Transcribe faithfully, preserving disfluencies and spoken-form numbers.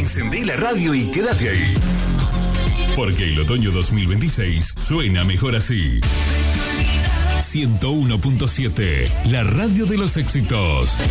Encendé la radio y quédate ahí. Porque el otoño dos mil veintiséis suena mejor así. ciento uno punto siete, la radio de los éxitos.